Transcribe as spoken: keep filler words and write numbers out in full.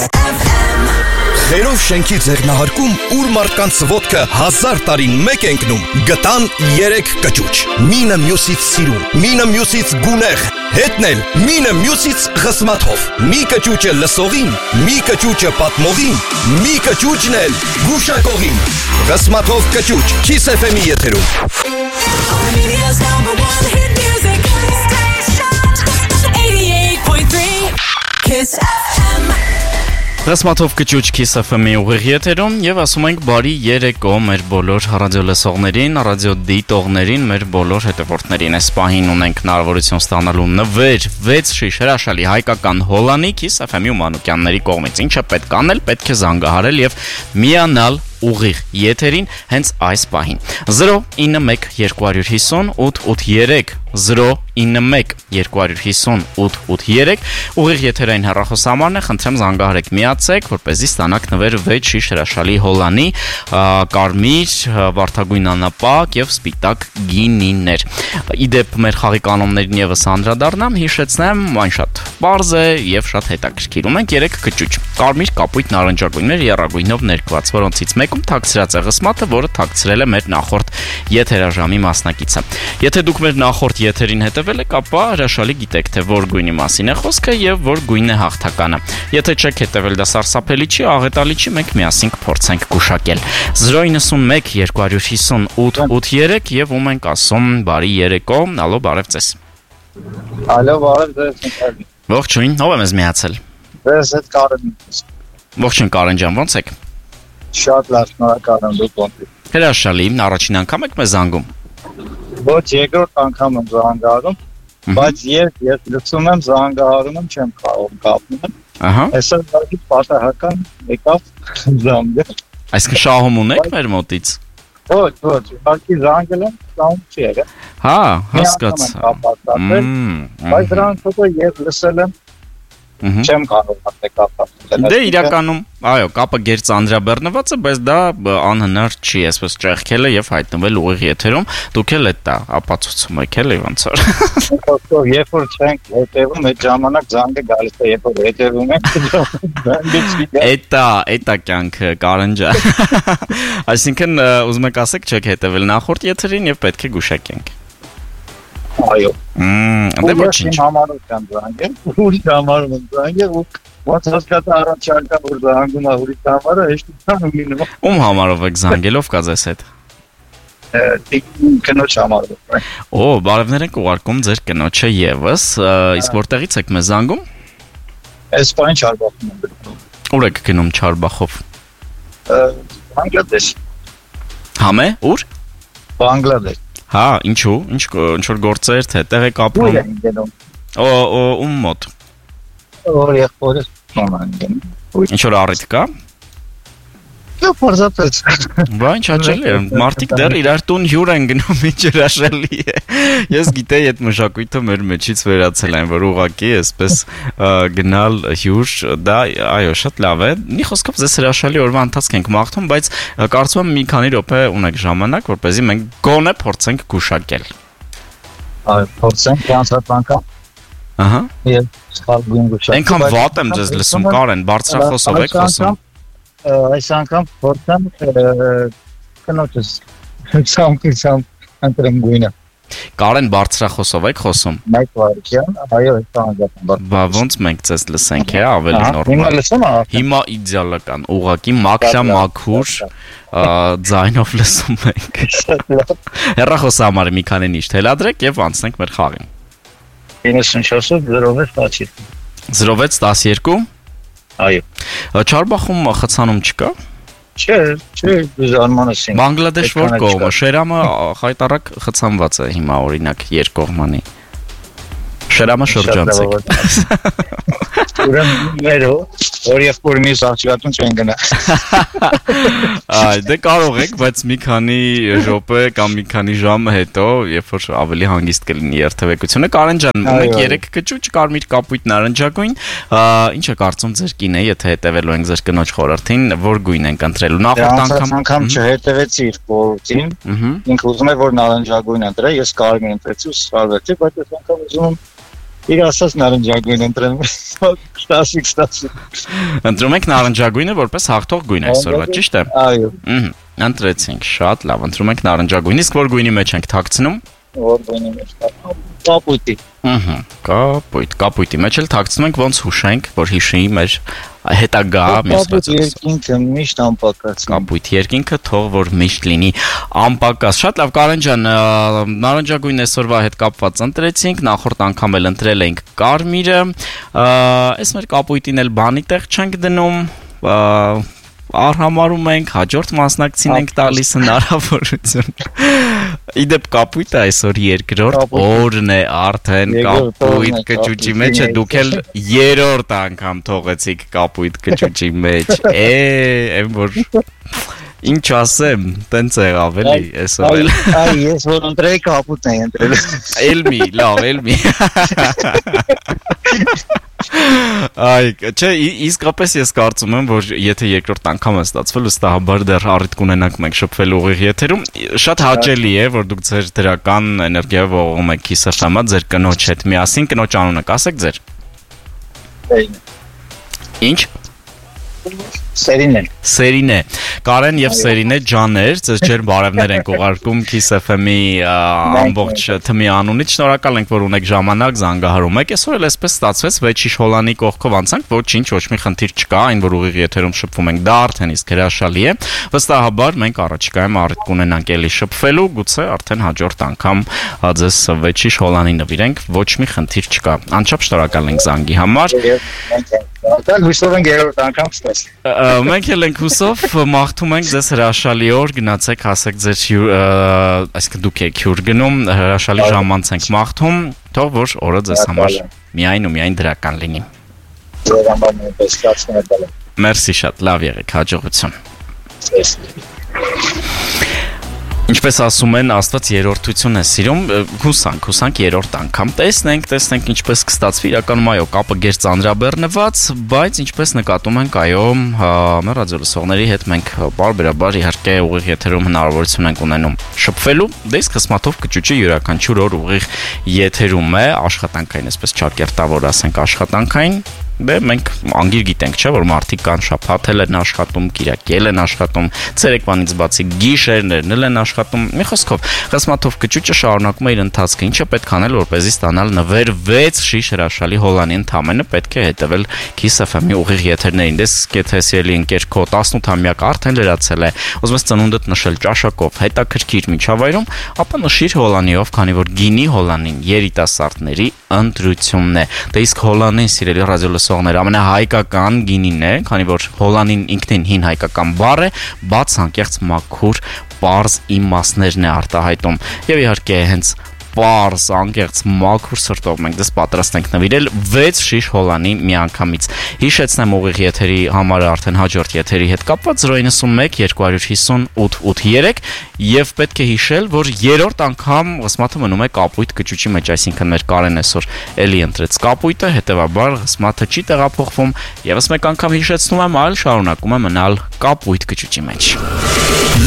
Խերով շենքի ձեռնահարկում ուր մարդկանց ոտքը հազար տարին մեկ ընկնում, գտան երեք կճուճ, մինը մյուսից սիրուն, մինը մյուսից գունեղ, հետնել, մինը մյուսից խսմաթով, մի կճուճը լսողին, մի կճուճը պատմողին, մի կճուճն էլ գուշակողին, խսմաթով կճուճ, Kiss F M-ի եթերում։ Kiss F M Ռասմաթով կճուճ Kiss F M-ի ուղիղ եթերում եւ ասում ենք բարի երեկո մեր բոլոր ռադիո լսողներին, ռադիո դիտողներին, մեր բոլոր հետևորդներին։ Այս պահին ունենք հնարավորություն ստանալու նվեր վեց շիշ հրաշալի հայկական հոլանի Kiss F M-ի ու Մանուկյանների կողմից։ Ինչը պետք անել, պետք է զանգահարել եւ միանալ ուղիղ եթերին հենց այս պահին։ zero nine one two five eight eight three zero nine one two five eight eight three ուղիղ եթերային հեռախոսահամարն է, խնդրեմ զանգահարեք միացեք, որպեսզի ստանաք նվեր վեց շիշ հրաշալի հոլանի, կարմիր, վարդագույն անապակ եւ սպիտակ գինիներ։ Իդեպ մեր խաղի կանոններին եւս անդրադառնամ, հիշեցնեմ, այն շատ պարզ է եւ շատ հետաքրքիր։ Ունենք երեք կճուճ՝ կարմիր, կապույտ, նարնջագույններ, եռագույնով ներկված, որոնցից մեկում թաքցրած է ղսմաթը, որը թաքցրել է մեր նախորդ եթերաժամի մասնակիցը։ Եթե դուք մեր նախորդ եթերին հետևել եք, ապա հրաշալի գիտեք, թե որ գույնի մասին է խոսքը եւ որ գույնն է հաղթականը։ Եթե չեք հետևել, դա սարսափելի չի, աղետալի չի, մենք միասին կփորձենք գուշակել։ zero nine one two five eight eight three եւ ում ենք ասում բարի երեկո, ալո, բարև ձեզ։ Ալո, բարև ձեզ։ Ողջույն, ով է մեզ միացել։ Ձեզ հետ Կարեն։ Ողջույն Կարեն ջան, ոնց եք։ Շատ լավ, շնորհակալ եմ, դուք ոնց եք։ Հրաշալի, առաջին անգամ եք մեզ զանգում։ Ոչ, երկրորդ անգամ եմ զանգահարում, բայց երբ ես լսում եմ զանգահարում եմ, չեմ կարող կապնել։ Ահա։ Այսօր դարձի պատահական եկավ զանգը։ Այսինքն շահում ունեք մեր մոտից։ Ոչ, ոչ, իհարկե զանգել եմ, շահում չի եղել։ Հա, հասկացա։ Բայց դրանից հետո ես լսել եմ չեմ կարող ասել կապել։ Դե իրականում, այո, կապը գերց անդրաբեռնված է, բայց դա անհնար չի, այսպես ճեղքելը եւ հայտնվել ուղիղ եթերում, դուք էլ դա ապացուցում եք, էլի ոնց որ։ Երբ որ չենք հետևում, այդ ժամանակ զանգը գալիս է, երբ որ հետևում ենք, զանգը Էտա, էտա կյանքը, Կարեն ջան։ Այսինքն ուզում եք ասեք, չեք հետևել նախորդ եթերին եւ պետք է գուշակենք։ Այո։ Մմ, դե ոչինչ։ Համարում եմ զանգել, ուրիշ համարում եմ զանգել, ու ոնց հասկացա առաջարկա որ զանգում է ուրիշ համարը, հեշտությամբ մինում։ Ում համարով եք զանգել, ով կա ձեզ հետ։ Կնոջ համարով։ Օ, բարևներ եք ուղարկում ձեր կնոջը եւս, իսկ որտեղից եք մեզ զանգում։ Այս պայն Չարբախում եմ։ Ուր եք գնում Չարբախով։ Բանգլադեշ։ Համե, ուր։ Բանգլադեշ։ Հա, ինչու՞, ինչ ինչ որ գործեր թե տեղ եք ապրում։ Օ, օ, ում մոտ։ Որ եղբորս նոմանին։ Ինչ որ առիթ կա։ Դե փորձած։ Բա ինչ հաճելի է, մարդիկ դեռ իրար տուն հյուր են գնում, ինչ հրաշալի է։ Ես գիտեի այդ մշակույթը մեր մեջից վերացել են, որ ուղակի այսպես գնալ հյուր, դա այո, շատ լավ է։ Մի խոսքով ձեզ հրաշալի օրվա ընթացք ենք մաղթում, բայց կարծում եմ մի քանի րոպե ունեք ժամանակ, որպեսզի մենք գոնե փորձենք գուշակել։ Այո, փորձենք անցած անգամ։ Ահա։ Եվ սխալ գույն գուշակել։ Այնքան վատ եմ ձեզ լսում, Կարեն, բարձրախոսով եք խոսում։ Այս անգամ փորձեմ կնոջս ցամքիցամ ընտրեմ գույնը։ Կարեն, բարձրախոսով եք խոսում։ Մեկ վարքյան, այո, այս անգամ։ Բա ոնց մենք ձեզ լսենք, է ավելի նորմալ։ Հիմա լսում ա։ Հիմա իդեալական, ուղղակի մաքրա մաքուր ձայնով լսում ենք։ Հեռախոսահամարը մի քանի նիշ թելադրեք եւ անցնենք մեր խաղին։ ninety-four zero six տասներկու։ zero six twelve Այո։ Չարբախում խցանում չկա։ Չէ, չէ, զարմանաս եմ։ Բանգլադեշ որ կողմը, Շերամը խայտարակ խցանված է հիմա օրինակ երկկողմանի։ Շերամը շրջանցեք։ Ուրեմն մերո, որ եւ որ մի սարճատուն չեն գնա։ Այ դե կարող եք, բայց մի քանի րոպե կամ մի քանի ժամ հետո, երբ որ ավելի հանգիստ կլինի երթևեկությունը, Կարեն ջան, ունեք երեք կճուճ, կարմիր, կապույտ, նարնջագույն, ինչ է կարծում ձեր կինը, եթե հետևելու ենք ձեր կնոջ խորհրդին, որ գույն ենք ընտրելու։ Նախորդ անգամ անգամ չհետևեցի իր խորհրդին, ինքը ուզում է որ նարնջագույն ընտրե, ես կարմիր ընտրեցի ու սխալվեցի, բայց այս անգամ ուզում եմ Իր ասած նարնջագույն ընտրեմ։ Ստասիկ, ստասիկ։ Ընտրում եք նարնջագույնը որպես հաղթող գույն այսօրվա, ճիշտ է։ Այո։ Ընտրեցինք, շատ լավ, ընտրում եք նարնջագույնը, իսկ որ գույնի մեջ ենք թաքցնում։ Որ գույնի մեջ կապույտի։ Ահա, կապույտ, կապույտի մեջ էլ թաքցնում ենք ոնց հուշենք, որ հիշի մեր հետագա մյուսված երկինքը միշտ անպակաս։ Կապույտ երկինքը թող որ միշտ լինի անպակաս։ Շատ լավ, Կարեն ջան, նարնջագույն այսօրվա հետ կապված ընտրեցինք, նախորդ անգամ էլ ընտրել էինք կարմիրը։ Այս մեր կապույտին էլ բանի տեղ չենք դնում, արհամարում ենք, հաջորդ մասնակցին ենք տալիս հնարավորություն։ Իդեպ կապույտը այսօր երկրորդ օրն է արդեն կապույտ կճուճի մեջ է, դուք էլ երրորդ անգամ թողեցիք կապույտ կճուճի մեջ։ Է, եմ որ ինչ ասեմ, տենց եղավ էլի այսօր էլ։ Այ ես որ ընտրեի կապույտն էի ընտրել։ Էլմի, լավ, էլմի։ Այ, չէ, իսկապես ես կարծում եմ, որ եթե երկրորդ անգամ է ստացվել, վստահաբար դեռ առիթ կունենանք մենք շփվել ուղիղ եթերում։ Շատ հաճելի է, որ դուք ձեր դրական էներգիայով ողողում եք Kiss F M-ը ձեր կնոջ հետ միասին, կնոջ անունը կասեք ձեր։ Ինչ։ Սերինե։ Սերինե։ Կարեն եւ Սերինե ջաներ, ձեզ ջեր բարևներ ենք ուղարկում Kiss F M-ի ամբողջ թմի անունից։ Շնորհակալ ենք, որ ունեք ժամանակ զանգահարում եք։ Այսօր էլ այսպես ստացվեց, վեցի Հոլանի կողքով անցանք, ոչինչ, ոչ մի խնդիր չկա, այն որ ուղիղ եթերում շփվում ենք, դա արդեն իսկ հրաշալի է։ Վստահաբար մենք առաջիկայում առիթ կունենանք էլի շփվելու, գուցե արդեն հաջորդ անգամ ձեզ վեցի Հոլանի նվիրենք, ոչ մի խնդիր չկա։ Անչափ շնորհակալ ենք զանգի համար։ Դա հույսով ենք երրորդ անգամ ստես։ Մենք էլ ենք հուսով, մաղթում ենք ձեզ հրաշալի օր, գնացեք, հասեք ձեր, այսինքն դուք եք հյուր գնում, հրաշալի ժամանց ենք մաղթում, թող որ օրը ձեզ համար միայն ու միայն դրական լինի։ Ձեր համար նույնպես ստացվում է։ Մերսի շատ, լավ եղեք, հաջողություն։ Ինչպես ասում են, Աստված երրորդություն է սիրում, հուսանք, հուսանք երրորդ անգամ տեսնենք, տեսնենք ինչպես կստացվի, իրականում այո, կապը գեր ծանրաբեռնված, բայց ինչպես նկատում ենք, այո, մեր ռադիոլսողների հետ մենք բարբերաբար իհարկե ուղիղ եթերում հնարավորություն ենք ունենում շփվելու, դե իսկ խսմաթով կճուճի յուրաքանչյուր օր ուղիղ եթերում է, աշխատանքային, այսպես չակերտավոր ասենք աշխատանքային, Բե մենք անգիր գիտենք, չէ, որ մարդիկ կան շաբաթել են աշխատում, կիրակել են աշխատում, ցերեկվանից բացի գիշերներն են աշխատում։ Մի խոսքով, խսմաթով կճուճը շարունակում է իր ընթացքը, ինչը պետք անել, որպեսզի ստանալ նվեր վեց շիշ հրաշալի Հոլանի ընդամենը պետք է հետևել Kiss F M-ի ուղիղ եթերներին։ Դες եթե սիրելի ընկեր քո տասնութամյակը արդեն լրացել է, ուզում ես ծնունդդ նշել ճաշակով, հետաքրքիր միջավայրում, ապա նշիր Հոլանիով, քանի որ գինի Հոլանին երիտասարդների ընտրությունն է։ Դե իսկ Հոլանին սիրելի ռադիոլսողներ ամենահայկական գինին է, քանի որ Հոլանին ինքնին հին հայկական բառ է, բաց անկեղծ մաքուր պարզ իմաստներն է արտահայտում։ Եվ իհարկե հենց պարզ անկեղծ մաքուր սրտով մենք դες պատրաստ ենք նվիրել վեց շիշ Հոլանի միանգամից։ Հիշեցնեմ ուղիղ եթերի համարը արդեն հաջորդ եթերի հետ կապված զրո իննսունմեկ երկու հիսուն ութ ութ երեք եւ պետք է հիշել, որ երրորդ անգամ ղսմաթը մնում է կապույտ կճուճի մեջ, այսինքն մեր Կարեն այսօր էլի ընտրեց կապույտը, հետեւաբար ղսմաթը չի տեղափոխվում, եւս մեկ անգամ հիշեցնում եմ, այլ շարունակում է մնալ կապույտ կճուճի մեջ։